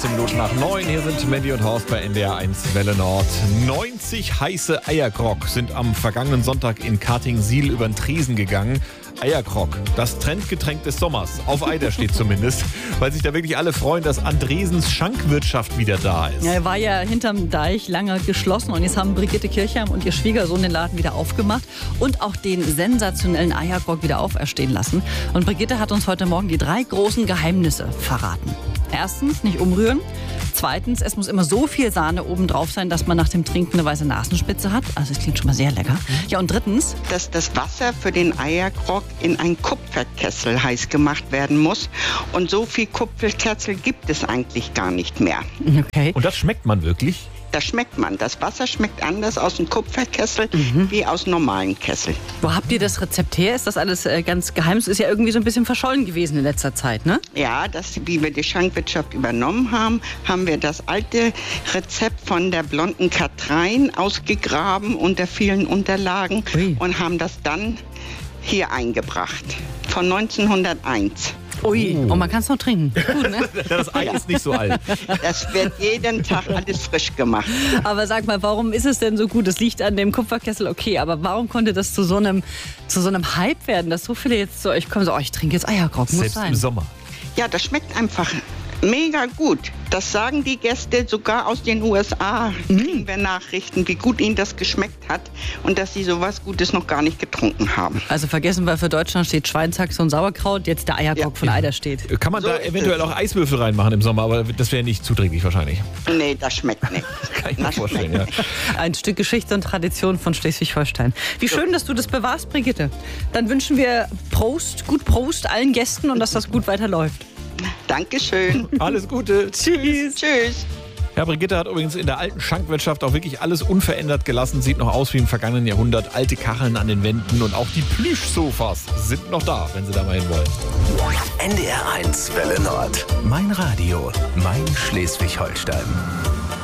14 Minuten nach 9. Hier sind Mandy und Horst bei NDR 1 Welle Nord. 90 heiße Eiergrog sind am vergangenen Sonntag in Kartingsiel über den Tresen gegangen. Eiergrog, das Trendgetränk des Sommers. Auf Eider steht zumindest, weil sich da wirklich alle freuen, dass Andresens Schankwirtschaft wieder da ist. Ja, er war ja hinterm Deich lange geschlossen und jetzt haben Brigitte Kirchheim und ihr Schwiegersohn den Laden wieder aufgemacht und auch den sensationellen Eiergrog wieder auferstehen lassen. Und Brigitte hat uns heute Morgen die 3 großen Geheimnisse verraten. Erstens, nicht umrühren. Zweitens, es muss immer so viel Sahne oben drauf sein, dass man nach dem Trinken eine weiße Nasenspitze hat. Also das klingt schon mal sehr lecker. Ja, und drittens, dass das Wasser für den Eiergrog in einen Kupferkessel heiß gemacht werden muss. Und so viel Kupferkessel gibt es eigentlich gar nicht mehr. okay. Und das schmeckt man wirklich? Das schmeckt man. Das Wasser schmeckt anders aus dem Kupferkessel wie aus normalen Kessel. Wo habt ihr das Rezept her? Ist das alles ganz geheim? Es ist ja irgendwie so ein bisschen verschollen gewesen in letzter Zeit, ne? Ja, wie wir die Schankwirtschaft übernommen haben, haben wir das alte Rezept von der blonden Katrein ausgegraben unter vielen Unterlagen und haben das dann hier eingebracht. Von 1901. Ui, und man kann es noch trinken. Gut, ne? Das Ei ist nicht so alt. Das wird jeden Tag alles frisch gemacht. Aber sag mal, warum ist es denn so gut? Es liegt an dem Kupferkessel, okay, aber warum konnte das zu so einem Hype werden, dass so viele jetzt zu euch kommen, so, ich trinke jetzt Eiergrog, muss Selbst sein. im Sommer. Ja, das schmeckt einfach mega gut. Das sagen die Gäste sogar aus den USA. Kriegen wir Nachrichten, wie gut ihnen das geschmeckt hat und dass sie sowas Gutes noch gar nicht getrunken haben. Also vergessen wir, für Deutschland steht Schweinshaxe und Sauerkraut, jetzt der Eiergrog von Eider steht. Kann man So da ist eventuell es. auch Eiswürfel reinmachen im Sommer, aber das wäre nicht zuträglich wahrscheinlich. Nee, das schmeckt nicht. Kann ich mir Das vorstellen, schmeckt ja. Ein Stück Geschichte und Tradition von Schleswig-Holstein. Wie schön, dass du das bewahrst, Brigitte. Dann wünschen wir Prost allen Gästen und dass das gut weiterläuft. Dankeschön. Alles Gute. Tschüss. Tschüss. Ja, Brigitte hat übrigens in der alten Schankwirtschaft auch wirklich alles unverändert gelassen. Sieht noch aus wie im vergangenen Jahrhundert. Alte Kacheln an den Wänden und auch die Plüschsofas sind noch da, wenn Sie da mal hin wollen. NDR 1 Welle Nord. Mein Radio, mein Schleswig-Holstein.